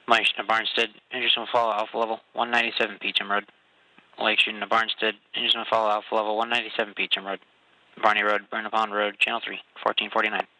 Light shooting to Barnstead, engines will follow Alpha level 197 Peacham Road. Light shooting to Barnstead, engines will follow Alpha level 197 Peacham Road. Barney Road, Burn Pond Road, Channel 3, 1449.